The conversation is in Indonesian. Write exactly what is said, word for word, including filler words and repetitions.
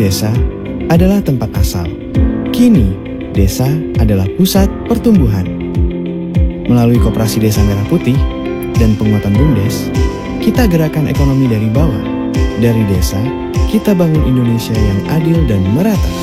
desa adalah tempat asal. Kini, desa adalah pusat pertumbuhan. Melalui Koperasi Desa Merah Putih dan penguatan BUMDes, kita gerakan ekonomi dari bawah. Dari desa, kita bangun Indonesia yang adil dan merata.